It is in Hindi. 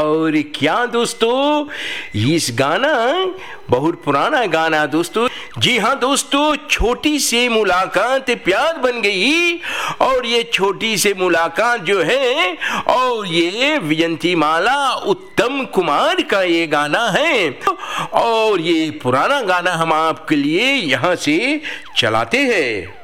और क्या दोस्तों, इस गाना बहुत पुराना गाना दोस्तों। जी हाँ दोस्तों, छोटी सी मुलाकात प्यार बन गई। और ये छोटी सी मुलाकात जो है, और ये विजंतीमाला उत्तम कुमार का ये गाना है। और ये पुराना गाना हम आपके लिए यहाँ से चलाते हैं।